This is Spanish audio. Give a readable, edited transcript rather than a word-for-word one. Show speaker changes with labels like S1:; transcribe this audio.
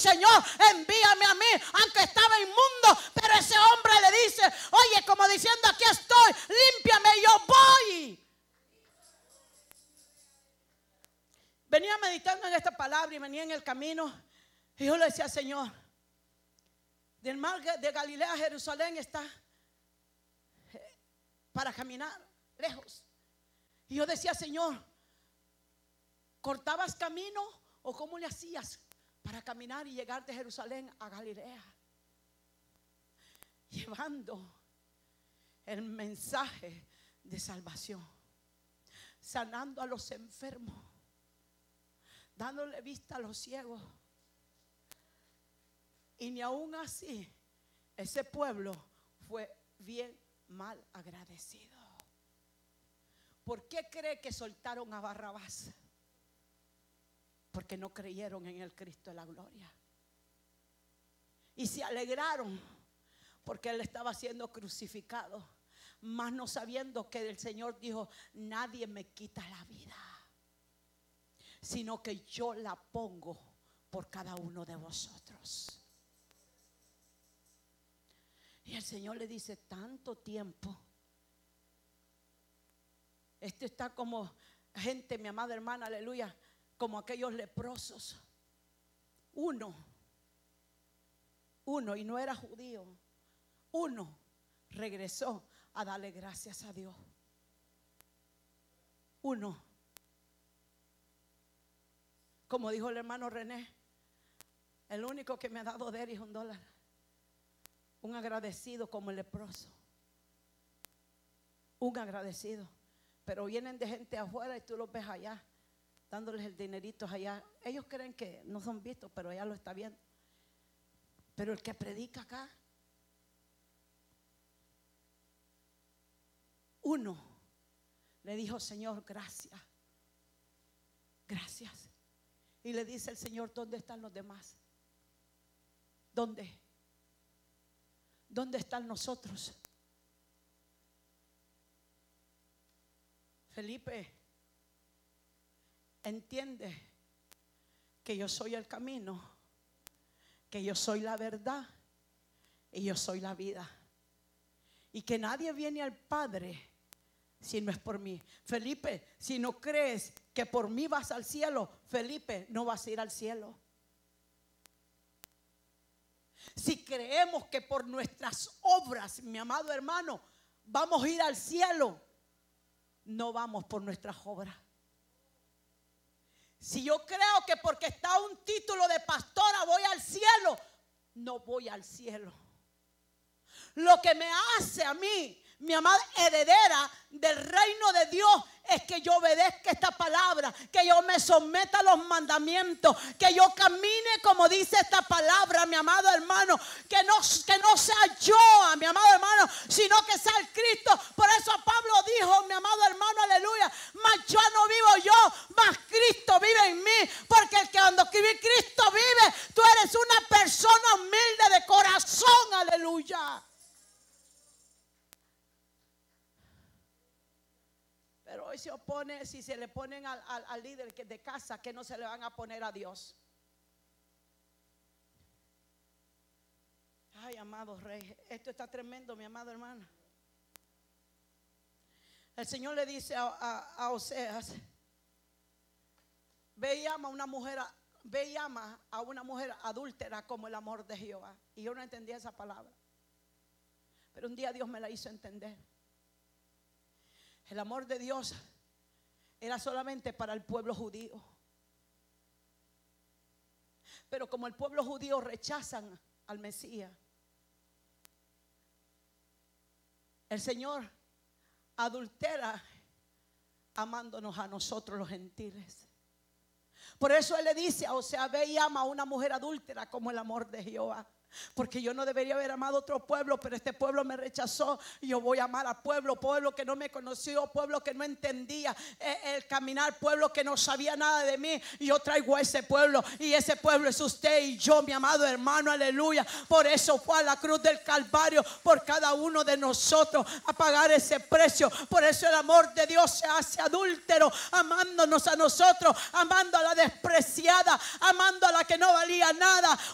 S1: Señor, envíame a mí, aunque estaba inmundo. Pero ese hombre le dice, oye, como diciendo, aquí estoy, límpiame, yo voy. Venía meditando en esta palabra y venía en el camino y yo le decía, Señor, del mar de Galilea a Jerusalén está para caminar lejos. Y yo decía, Señor, ¿cortabas camino o cómo le hacías para caminar y llegar de Jerusalén a Galilea? Llevando el mensaje de salvación, sanando a los enfermos, dándole vista a los ciegos. Y ni aún así ese pueblo fue bien mal agradecido. ¿Por qué cree que soltaron a Barrabás? Porque no creyeron en el Cristo de la gloria. Y se alegraron porque él estaba siendo crucificado, mas no sabiendo que el Señor dijo, nadie me quita la vida, sino que yo la pongo por cada uno de vosotros. Y el Señor le dice, tanto tiempo. Esto está como gente, mi amada hermana, aleluya, como aquellos leprosos. Uno, y no era judío, uno regresó a darle gracias a Dios. Uno. Como dijo el hermano René, el único que me ha dado de él es $1. Un agradecido como el leproso. Un agradecido. Pero vienen de gente afuera y tú los ves allá, dándoles el dinerito allá. Ellos creen que no son vistos, pero allá lo está viendo. Pero el que predica acá, uno le dijo, Señor, gracias. Gracias. Y le dice el Señor, ¿dónde están los demás? ¿Dónde? ¿Dónde están nosotros? Felipe, entiende que yo soy el camino, que yo soy la verdad y yo soy la vida. Y que nadie viene al Padre si no es por mí. Felipe, si no crees que por mí vas al cielo, Felipe, no vas a ir al cielo. Si creemos que por nuestras obras, mi amado hermano, vamos a ir al cielo, no vamos por nuestras obras. Si yo creo que porque está un título de pastora voy al cielo, no voy al cielo. Lo que me hace a mí, mi amada heredera del reino de Dios, es que yo obedezca esta palabra, que yo me someta a los mandamientos, que yo camine como dice esta palabra, mi amado hermano, que no sea yo, mi amado hermano, sino que sea el Cristo. Por eso Pablo dijo, mi amado hermano, aleluya, mas yo no vivo yo, mas Cristo vive en mí, porque el que cuando Cristo vive, tú eres una persona humilde de corazón, aleluya. Pero hoy se opone, si se le ponen al líder de casa, que no se le van a poner a Dios. Ay, amado rey, esto está tremendo, mi amado hermano. El Señor le dice a Oseas, ve y llama a una mujer adúltera como el amor de Jehová. Y yo no entendía esa palabra, pero un día Dios me la hizo entender. El amor de Dios era solamente para el pueblo judío. Pero como el pueblo judío rechazan al Mesías, el Señor adultera amándonos a nosotros los gentiles. Por eso Él le dice, o sea, ve y ama a una mujer adúltera como el amor de Jehová. Porque yo no debería haber amado a otro pueblo, pero este pueblo me rechazó. Y yo voy a amar a pueblo que no me conoció, pueblo que no entendía el caminar, pueblo que no sabía nada de mí. Y yo traigo a ese pueblo, y ese pueblo es usted y yo, mi amado hermano, aleluya. Por eso fue a la cruz del Calvario, por cada uno de nosotros, a pagar ese precio. Por eso el amor de Dios se hace adúltero, amándonos a nosotros, amando a la despreciada, amando a la que no valía nada.